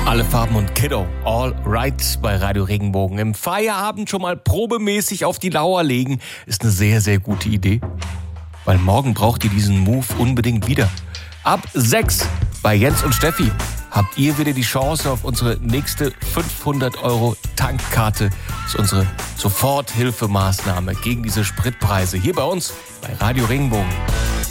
Alle Farben und Kiddo, all right bei Radio Regenbogen. Im Feierabend schon mal probemäßig auf die Lauer legen, ist eine sehr, sehr gute Idee. Weil morgen braucht ihr diesen Move unbedingt wieder. Ab 6 bei Jens und Steffi habt ihr wieder die Chance auf unsere nächste 500 € Tankkarte. Das ist unsere Soforthilfemaßnahme gegen diese Spritpreise. Hier bei uns bei Radio Regenbogen.